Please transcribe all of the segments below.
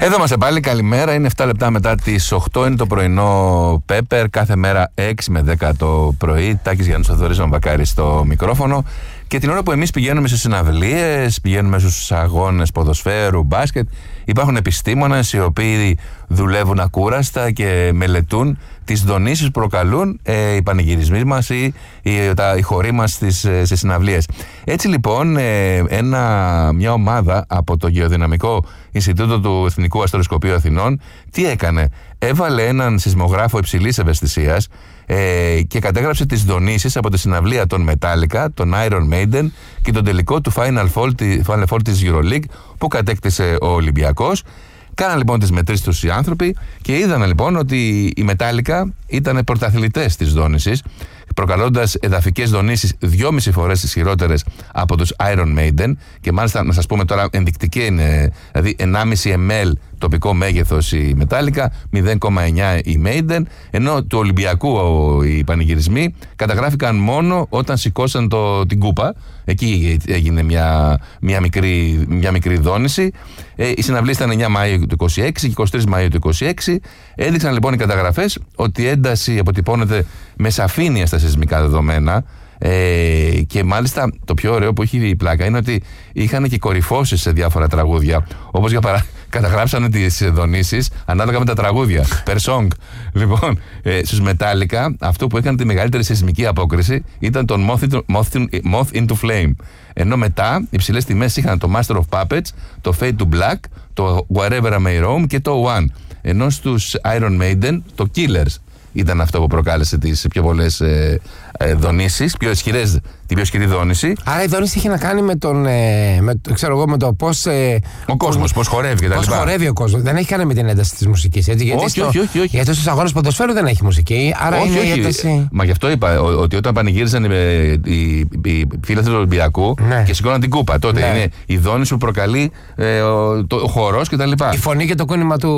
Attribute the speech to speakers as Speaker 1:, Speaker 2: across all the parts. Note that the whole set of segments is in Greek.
Speaker 1: Εδώ είμαστε πάλι, καλημέρα. Είναι 7 λεπτά μετά τις 8, είναι το πρωινό Πέπερ. Κάθε μέρα 6 με 10 το πρωί. Τάκης Γιάννης Θοδωρής Βακάρης στο μικρόφωνο. Και την ώρα που εμείς πηγαίνουμε σε συναυλίες, πηγαίνουμε στους αγώνες ποδοσφαίρου, μπάσκετ, υπάρχουν επιστήμονες οι οποίοι δουλεύουν ακούραστα και μελετούν τις δονήσεις που προκαλούν οι πανηγυρισμοί μας ή οι χοροί μας στις συναυλίες. Έτσι λοιπόν μια ομάδα από το Γεωδυναμικό Ινστιτούτο του Εθνικού Αστροσκοπείου Αθηνών τι έκανε? Έβαλε έναν σεισμογράφο υψηλής ευαισθησίας και κατέγραψε τις δονήσεις από τη συναυλία των Metallica, των Iron Maiden και τον τελικό του Final Four της EuroLeague που κατέκτησε ο Ολυμπιακός. Κάναν λοιπόν τις μετρήσεις τους οι άνθρωποι και είδαν λοιπόν ότι οι Metallica ήταν πρωταθλητές της δόνησης, προκαλώντας εδαφικές δονήσεις 2,5 φορές ισχυρότερες από τους Iron Maiden και μάλιστα να σας πούμε τώρα ενδεικτική είναι, δηλαδή 1,5 ml τοπικό μέγεθος η Metallica, 0,9 η Maiden, ενώ του Ολυμπιακού οι πανηγυρισμοί καταγράφηκαν μόνο όταν σηκώσαν την κούπα. Εκεί έγινε μια μικρή δόνηση. Η συναυλία ήταν 9 Μαΐου του 26 και 23 Μαΐου του 26. Έδειξαν λοιπόν οι καταγραφές ότι η ένταση αποτυπώνεται με σαφήνεια στα σεισμικά δεδομένα. Και μάλιστα το πιο ωραίο που έχει η πλάκα είναι ότι είχαν και κορυφώσεις σε διάφορα τραγούδια. Όπως για παράδειγμα, καταγράψανε τις δονήσεις ανάλογα με τα τραγούδια. Per song. Λοιπόν, στους Metallica, αυτό που έκανε τη μεγαλύτερη σεισμική απόκριση ήταν τον Moth into Flame. Ενώ μετά, υψηλές τιμές είχαν το Master of Puppets, το Fade to Black, το Wherever I May Roam και το One. Ενώ στους Iron Maiden, το Killers ήταν αυτό που προκάλεσε τις πιο πολλές δονήσεις, την πιο ισχυρή δόνηση. Άρα
Speaker 2: η δόνηση είχε να κάνει με το πώς
Speaker 1: ο κόσμος, πώς χορεύει και τα λοιπά.
Speaker 2: Πώς χορεύει ο κόσμος. Δεν έχει κάνει με την ένταση της μουσικής. Έτσι,
Speaker 1: όχι.
Speaker 2: Γιατί στους αγώνες ποδοσφαίρου δεν έχει μουσική. Άρα
Speaker 1: όχι.
Speaker 2: Ένταση...
Speaker 1: Μα γι' αυτό είπα ότι όταν πανηγύριζαν οι φίλοι του Ολυμπιακού και σηκώναν την κούπα, τότε είναι η δόνηση που προκαλεί ο χορός και τα λοιπά.
Speaker 2: Η φωνή και το κούνημα του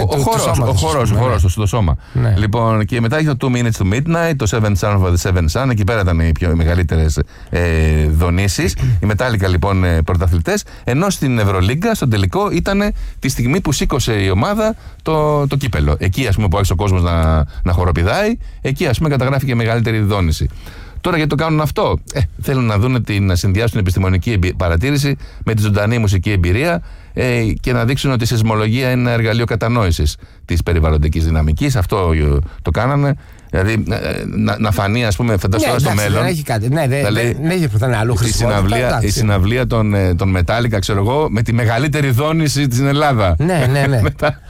Speaker 1: χορός στο σώμα. Λοιπόν, και μετά είχε το 2 Minutes to Midnight, το Seven Son of the Seven Sun, εκεί πέρα ήταν οι πιο μεγαλύτερες δονήσεις. Οι Metallica λοιπόν πρωταθλητές, ενώ στην Ευρωλίγκα, στον τελικό, ήταν τη στιγμή που σήκωσε η ομάδα το κύπελο. Εκεί ας πούμε που άρχισε ο κόσμος να χοροπηδάει, εκεί ας πούμε καταγράφηκε μεγαλύτερη δόνηση. Τώρα γιατί το κάνουν αυτό? Θέλουν να συνδυάσουν την επιστημονική παρατήρηση με τη ζωντανή μουσική εμπειρία και να δείξουν ότι η σεισμολογία είναι ένα εργαλείο κατανόησης της περιβαλλοντικής δυναμικής. Αυτό το κάνανε. Δηλαδή να φανεί, ας πούμε, φανταστικά στο μέλλον.
Speaker 2: Δεν έχει κάτι. Δεν έχει πιθανό αλλού
Speaker 1: η συναυλία των Metallica, ξέρω εγώ, με τη μεγαλύτερη δόνηση στην Ελλάδα.
Speaker 2: Ναι.
Speaker 1: Μετά,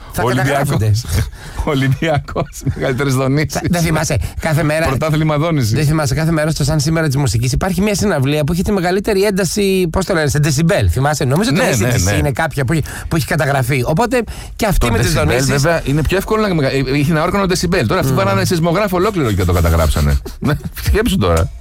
Speaker 1: Ολυμπιακός, μεγαλύτερες δονήσεις.
Speaker 2: Δεν θυμάσαι κάθε μέρα.
Speaker 1: Πρωτάθλημα δόνηση.
Speaker 2: Δεν θυμάσαι κάθε μέρα στο Σαν Σήμερα της Μουσικής υπάρχει μια συναυλία που έχει τη μεγαλύτερη ένταση, πώς το λένε, σε decibel. Θυμάσαι, νομίζω ότι η είναι κάποια που έχει καταγραφεί. Οπότε και αυτή με τις δονήσεις.
Speaker 1: Βέβαια είναι πιο εύκολο να. Είχε ένα όργανο decibel. Τώρα αυτοί βάλανε σεισμογράφο ολόκληρο και το καταγράψανε. Σκέψου τώρα.